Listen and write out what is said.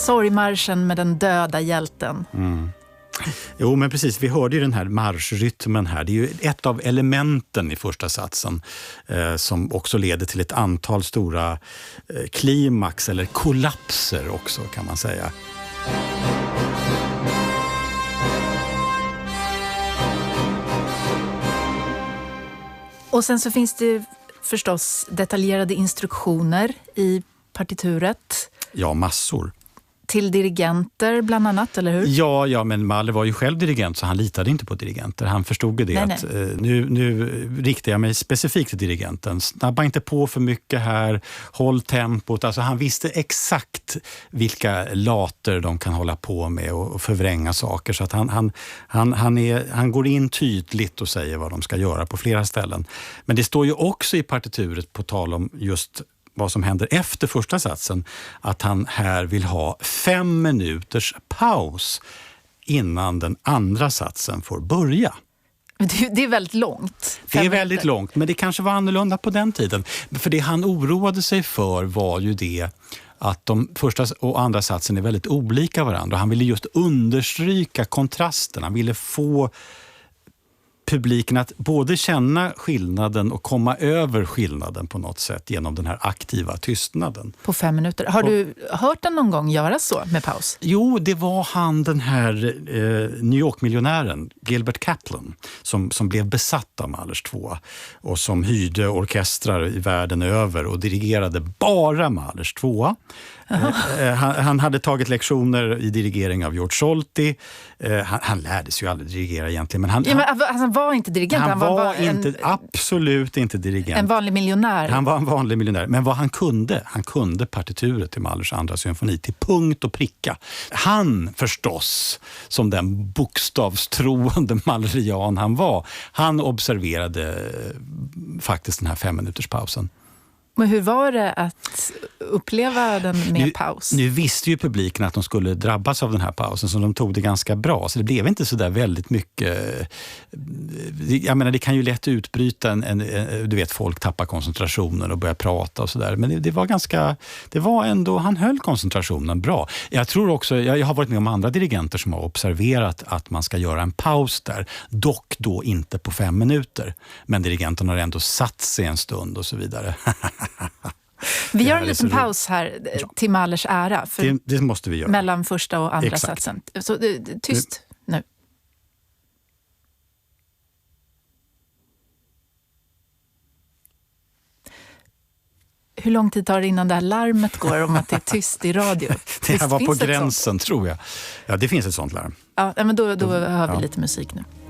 sorgmarschen med den döda hjälten. Jo, men precis. Vi hörde ju den här marschrytmen här. Det är ju ett av elementen i första satsen som också leder till ett antal stora klimax eller kollapser också, kan man säga. Och sen så finns det förstås detaljerade instruktioner i partituret. Ja, massor. Till dirigenter bland annat, eller hur? Ja, men Mahler var ju själv dirigent så han litade inte på dirigenter. Han förstod ju det att nu riktar jag mig specifikt till dirigenten. Snabba inte på för mycket här, håll tempot. Alltså han visste exakt vilka later de kan hålla på med och förvränga saker. Så att han går in tydligt och säger vad de ska göra på flera ställen. Men det står ju också i partituret på tal om just vad som händer efter första satsen, att han här vill ha 5 minuters paus innan den andra satsen får börja. Det är väldigt långt. Det är väldigt långt, men det kanske var annorlunda på den tiden. För det han oroade sig för var ju det att de första och andra satsen är väldigt olika varandra. Han ville just understryka kontrasten. Han ville få publiken att både känna skillnaden och komma över skillnaden på något sätt genom den här aktiva tystnaden. På 5 minuter. Har du hört den någon gång göra så med paus? Jo, det var han, den här New York-miljonären Gilbert Kaplan som blev besatt av Mahlers 2 och som hyrde orkestrar i världen över och dirigerade bara Mahlers 2. Han hade tagit lektioner i dirigering av George Solti. Han lärde sig ju aldrig dirigera egentligen. Men han var inte dirigent. Han var absolut inte dirigent. En vanlig miljonär. Han var en vanlig miljonär. Men vad han kunde partituret till Mahlers andra symfoni till punkt och pricka. Han förstås, som den bokstavstroende mahlerian han var, han observerade faktiskt den här 5 minuters pausen. Men hur var det att uppleva den med paus? Nu visste ju publiken att de skulle drabbas av den här pausen, så de tog det ganska bra. Så det blev inte så där väldigt mycket. Jag menar, det kan ju lätt utbryta du vet, folk tappar koncentrationen och börjar prata och sådär. Men det var ändå, han höll koncentrationen bra. Jag tror också, jag har varit med om andra dirigenter som har observerat att man ska göra en paus där. Dock då inte på 5 minuter. Men dirigenten har ändå satt sig en stund och så vidare. Vi gör en liten paus här till Mahlers ära. För det måste vi göra. Mellan första och andra satsen. Så tyst nu. Hur lång tid tar det innan det här larmet går om att det är tyst i radio? Det här var på gränsen, tror jag. Ja, det finns ett sånt larm. Ja, men då hör vi lite musik nu.